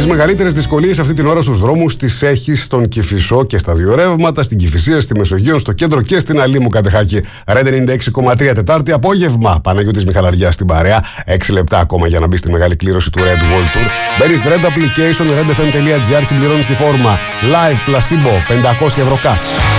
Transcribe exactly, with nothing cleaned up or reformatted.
Τις μεγαλύτερες δυσκολίες αυτή την ώρα στους δρόμους τις έχεις στον Κηφισό και στα δύο ρεύματα, στην Κηφισία, στη Μεσογείο, στο κέντρο και στην Αλήμου Κατεχάκη. Ρεντ ενενήντα έξι κόμμα τρία Τετάρτη απόγευμα. Παναγιώτης Μιχαλαριάς στην παρέα. έξι λεπτά ακόμα για να μπει στη μεγάλη κλήρωση του Red World Tour. Μπαίνεις Red Application, ρεντ εφ εμ τελεία τζι άρ, συμπληρώνεις τη φόρμα. Live Placebo, πεντακόσια ευρώ cash.